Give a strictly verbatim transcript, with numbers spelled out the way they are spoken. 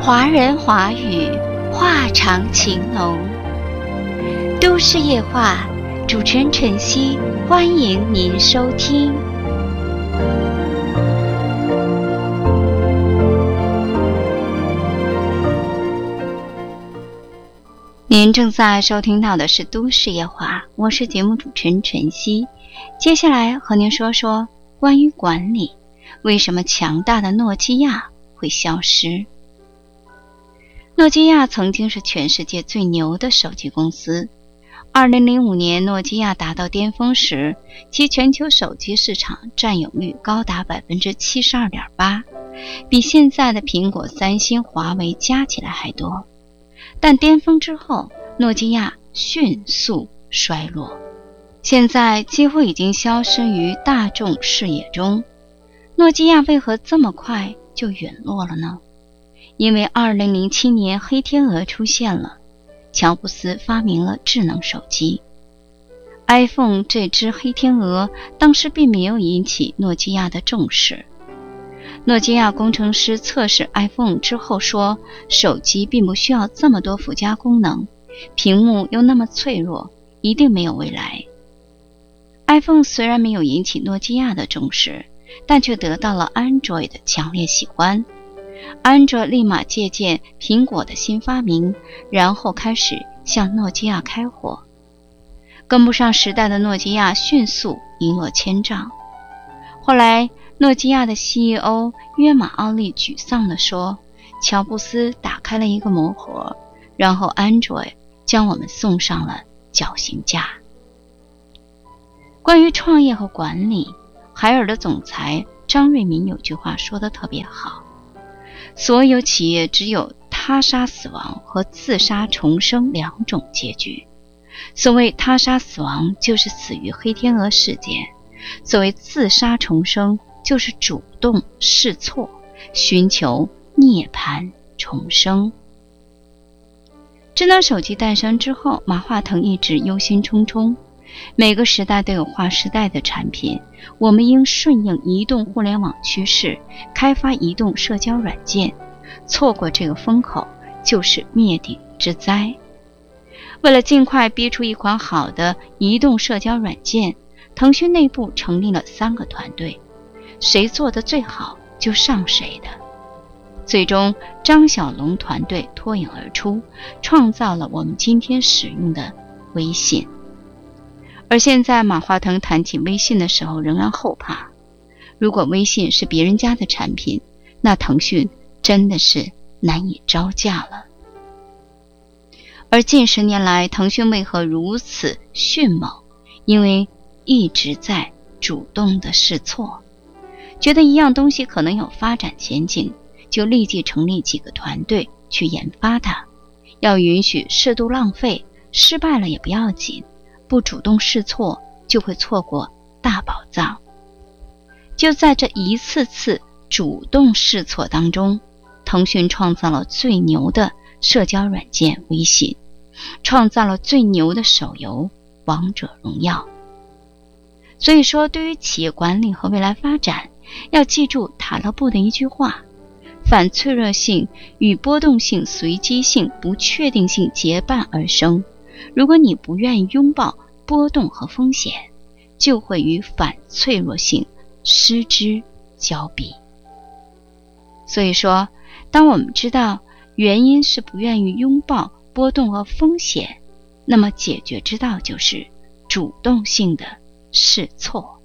华人华语，话长情浓。都市夜话，主持人晨曦，欢迎您收听。您正在收听到的是都市夜话，我是节目主持人晨曦。接下来和您说说关于管理，为什么强大的诺基亚会消失。诺基亚曾经是全世界最牛的手机公司。二零零五年诺基亚达到巅峰时，其全球手机市场占有率高达 百分之七十二点八， 比现在的苹果、三星、华为加起来还多。但巅峰之后，诺基亚迅速衰落，现在几乎已经消失于大众视野中。诺基亚为何这么快就陨落了呢？因为二零零七年黑天鹅出现了，乔布斯发明了智能手机 iPhone。 这只黑天鹅当时并没有引起诺基亚的重视。诺基亚工程师测试 iPhone 之后说，手机并不需要这么多附加功能，屏幕又那么脆弱，一定没有未来。 iPhone 虽然没有引起诺基亚的重视，但却得到了 Android 的强烈喜欢。Android 立马借鉴苹果的新发明，然后开始向诺基亚开火。跟不上时代的诺基亚迅速一落千丈。后来诺基亚的 C E O 约马奥利沮丧地说，乔布斯打开了一个魔盒，然后 Android 将我们送上了绞刑架。关于创业和管理，海尔的总裁张瑞敏有句话说得特别好，所有企业只有他杀死亡和自杀重生两种结局。所谓他杀死亡，就是死于黑天鹅事件；所谓自杀重生，就是主动试错，寻求涅槃重生。智能手机诞生之后，马化腾一直忧心忡忡，每个时代都有划时代的产品，我们应顺应移动互联网趋势，开发移动社交软件，错过这个风口就是灭顶之灾。为了尽快逼出一款好的移动社交软件，腾讯内部成立了三个团队，谁做得最好就上谁的。最终张小龙团队脱颖而出，创造了我们今天使用的微信。而现在马化腾谈起微信的时候仍然后怕，如果微信是别人家的产品，那腾讯真的是难以招架了。而近十年来腾讯为何如此迅猛？因为一直在主动的试错，觉得一样东西可能有发展前景，就立即成立几个团队去研发它，要允许适度浪费，失败了也不要紧，不主动试错就会错过大宝藏。就在这一次次主动试错当中，腾讯创造了最牛的社交软件微信，创造了最牛的手游王者荣耀。所以说，对于企业管理和未来发展，要记住塔勒布的一句话，反脆弱性与波动性、随机性、不确定性结伴而生。如果你不愿意拥抱波动和风险，就会与反脆弱性失之交臂。所以说，当我们知道原因是不愿意拥抱波动和风险，那么解决之道就是主动性的试错。